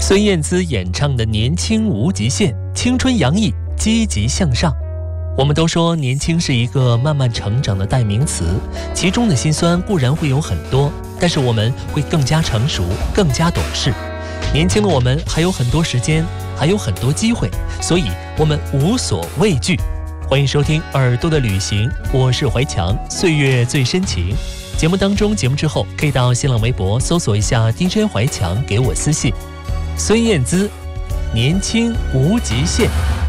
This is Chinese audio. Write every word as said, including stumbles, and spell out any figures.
孙燕姿演唱的《年轻无极限》，青春洋溢，积极向上。我们都说年轻是一个慢慢成长的代名词，其中的辛酸固然会有很多，但是我们会更加成熟，更加懂事。年轻的我们还有很多时间，还有很多机会，所以我们无所畏惧。欢迎收听耳朵的旅行，我是怀强，岁月最深情。节目当中，节目之后可以到新浪微博搜索一下 D J 怀强，给我私信。孙燕姿，年轻无极限。